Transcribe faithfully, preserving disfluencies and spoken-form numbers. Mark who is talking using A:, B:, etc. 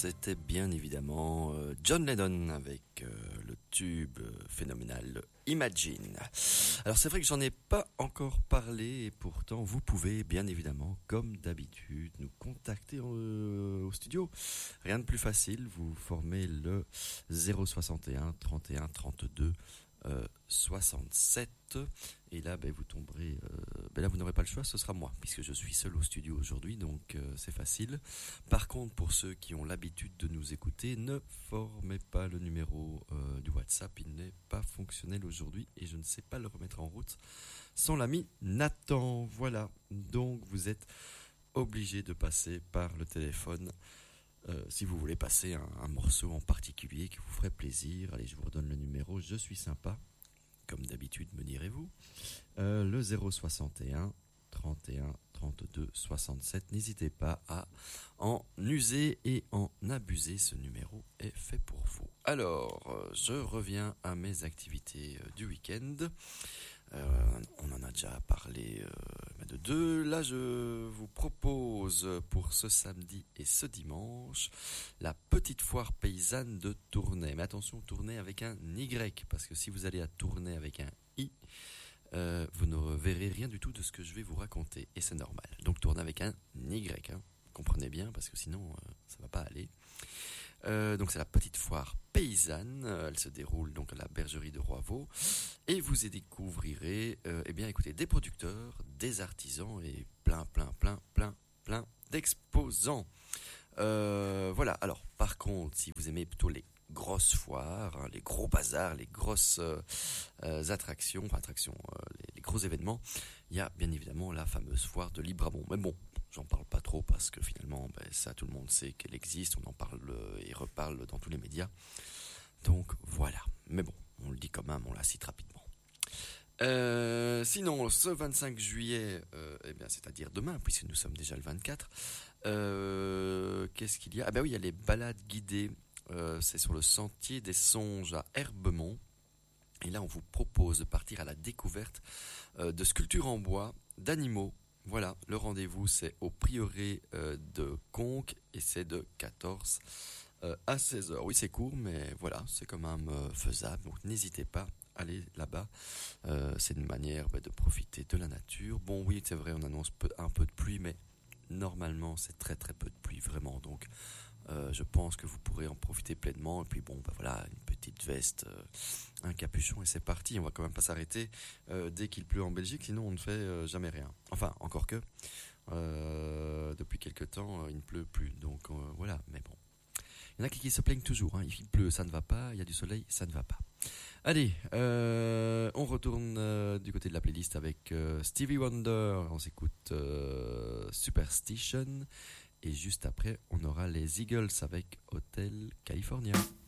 A: c'était bien évidemment euh, John Lennon avec euh, le tube euh, phénoménal Imagine. Alors c'est vrai que j'en ai pas encore parlé et pourtant vous pouvez bien évidemment, comme d'habitude, nous contacter euh, au studio. Rien de plus facile, vous formez le zéro soixante et un trente et un trente-deux euh, soixante-sept et là ben, vous tomberez euh, ben là vous n'aurez pas le choix, ce sera moi puisque je suis seul au studio aujourd'hui, donc euh, c'est facile. Par contre, pour ceux qui ont l'habitude de nous écouter, ne formez pas le numéro euh, du WhatsApp, il n'est pas fonctionnel aujourd'hui et je ne sais pas le remettre en route sans l'ami Nathan. Voilà, donc vous êtes obligé de passer par le téléphone Euh, si vous voulez passer un, un morceau en particulier qui vous ferait plaisir. Allez, je vous redonne le numéro, je suis sympa, comme d'habitude me direz-vous. Euh, le zéro soixante et un trente et un trente-deux soixante-sept, n'hésitez pas à en user et en abuser, ce numéro est fait pour vous. Alors, euh, je reviens à mes activités euh, du week-end. Euh, on en a déjà parlé euh, de deux. Là, je vous propose pour ce samedi et ce dimanche la petite foire paysanne de Tournai. Mais attention, Tournai avec un Y, parce que si vous allez à Tournai avec un I, euh, vous ne verrez rien du tout de ce que je vais vous raconter. Et c'est normal. Donc Tournai avec un Y, hein. Comprenez bien, parce que sinon, euh, ça ne va pas aller. Euh, donc c'est la petite foire paysanne, elle se déroule donc à la bergerie de Roivaux et vous y découvrirez euh, eh bien écoutez des producteurs, des artisans et plein plein plein plein plein d'exposants. Euh, voilà, alors par contre si vous aimez plutôt les grosses foires, hein, les gros bazars, les grosses euh, euh, attractions, enfin attractions, euh, les, les gros événements, il y a bien évidemment la fameuse foire de Librabon. Mais bon, j'en parle pas trop parce que finalement, ben, ça tout le monde sait qu'elle existe, on en parle et reparle dans tous les médias. Donc voilà, mais bon, on le dit quand même, on la cite rapidement. Euh, sinon, ce vingt-cinq juillet, euh, eh bien, c'est-à-dire demain, puisque nous sommes déjà le vingt-quatre, euh, qu'est-ce qu'il y a ? Ah ben oui, il y a les balades guidées. Euh, c'est sur le sentier des Songes à Herbemont. Et là, on vous propose de partir à la découverte euh, de sculptures en bois, d'animaux. Voilà, le rendez-vous, c'est au prieuré euh, de Conques et c'est de quatorze euh, à seize heures. Oui, c'est court, mais voilà, c'est quand même euh, faisable. Donc, n'hésitez pas à aller là-bas. Euh, c'est une manière bah, de profiter de la nature. Bon, oui, c'est vrai, on annonce peu, un peu de pluie, mais normalement, c'est très très peu de pluie, vraiment. Donc, Euh, je pense que vous pourrez en profiter pleinement. Et puis bon, bah voilà, une petite veste, euh, un capuchon et c'est parti. On va quand même pas s'arrêter euh, dès qu'il pleut en Belgique, sinon on ne fait euh, jamais rien. Enfin, encore que euh, depuis quelque temps, euh, il ne pleut plus. Donc euh, voilà, mais bon. Il y en a qui, qui se plaignent toujours. Hein. Il pleut, ça ne va pas. Il y a du soleil, ça ne va pas. Allez, euh, on retourne euh, du côté de la playlist avec euh, Stevie Wonder. On s'écoute euh, Superstition. Et juste après, on aura les Eagles avec Hotel California.